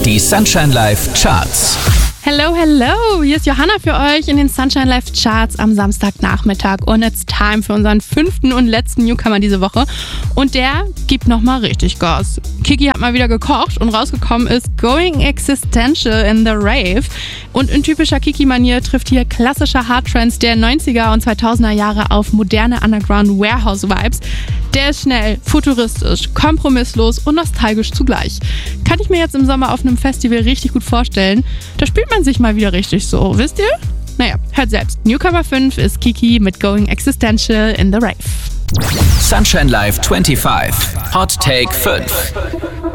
Die Sunshine Live Charts. Hello, hello! Hier ist Johanna für euch in den Sunshine Live Charts am Samstagnachmittag. Und it's time für unseren 5. und letzten Newcomer diese Woche. Und der gibt nochmal richtig Gas. Kiki hat mal wieder gekocht und rausgekommen ist Going Existential in the Rave. Und in typischer Kiki-Manier trifft hier klassischer Hardtrance der 90er und 2000er Jahre auf moderne Underground-Warehouse-Vibes. Der ist schnell, futuristisch, kompromisslos und nostalgisch zugleich. Kann ich mir jetzt im Sommer auf einem Festival richtig gut vorstellen. Da spielt man sich mal wieder richtig so, wisst ihr? Naja, hört selbst. Newcomer 5 ist Kiki mit Going Existential in the Rave. Sunshine Live 25. Hot Take 5.